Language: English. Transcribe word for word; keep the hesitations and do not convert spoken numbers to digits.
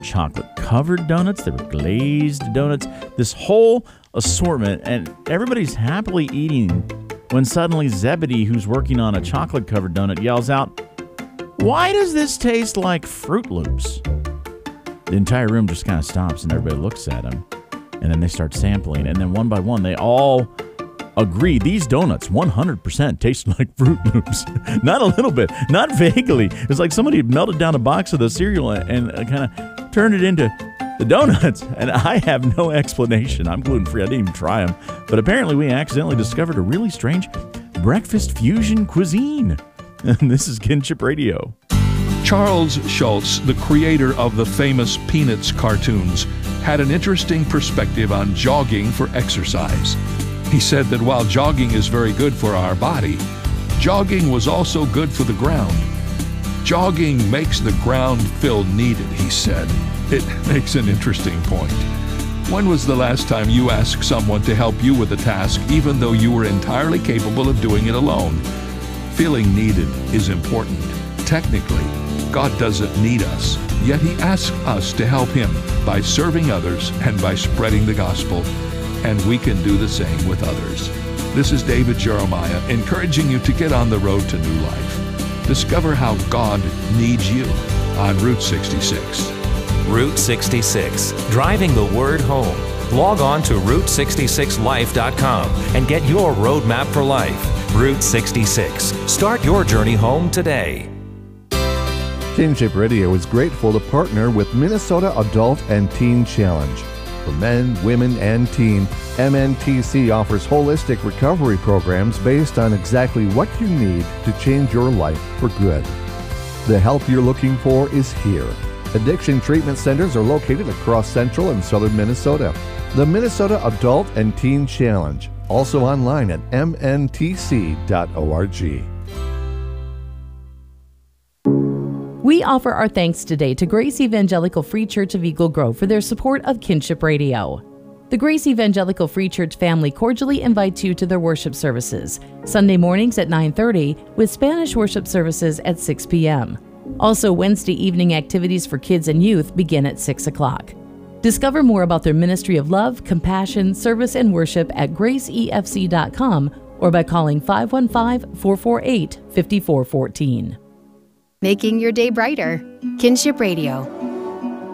chocolate-covered donuts. There were glazed donuts. This whole assortment, and everybody's happily eating when suddenly Zebedee, who's working on a chocolate-covered donut, yells out, "Why does this taste like Fruit Loops?" The entire room just kind of stops and everybody looks at him. And then they start sampling. And then one by one, they all agree these donuts one hundred percent taste like Fruit Loops. Not a little bit, not vaguely. It's like somebody had melted down a box of the cereal and kind of turned it into the donuts. And I have no explanation. I'm gluten-free. I didn't even try them. But apparently we accidentally discovered a really strange breakfast fusion cuisine. And this is Kinship Radio. Charles Schulz, the creator of the famous Peanuts cartoons, had an interesting perspective on jogging for exercise. He said that while jogging is very good for our body, jogging was also good for the ground. Jogging makes the ground feel needed, he said. It makes an interesting point. When was the last time you asked someone to help you with a task, even though you were entirely capable of doing it alone? Feeling needed is important. Technically, God doesn't need us, yet He asks us to help Him by serving others and by spreading the gospel, and we can do the same with others. This is David Jeremiah, encouraging you to get on the road to new life. Discover how God needs you on Route sixty-six. Route sixty-six, driving the word home. Log on to route sixty-six life dot com and get your roadmap for life. Route sixty-six. Start your journey home today. Kinship Radio is grateful to partner with Minnesota Adult and Teen Challenge. For men, women, and teen, M N T C offers holistic recovery programs based on exactly what you need to change your life for good. The help you're looking for is here. Addiction treatment centers are located across central and southern Minnesota. The Minnesota Adult and Teen Challenge, also online at m n t c dot org. We offer our thanks today to Grace Evangelical Free Church of Eagle Grove for their support of Kinship Radio. The Grace Evangelical Free Church family cordially invites you to their worship services, Sunday mornings at nine thirty with Spanish worship services at six p.m. Also, Wednesday evening activities for kids and youth begin at six o'clock. Discover more about their ministry of love, compassion, service, and worship at grace e f c dot com or by calling five one five, four four eight, five four one four. Making your day brighter. Kinship Radio.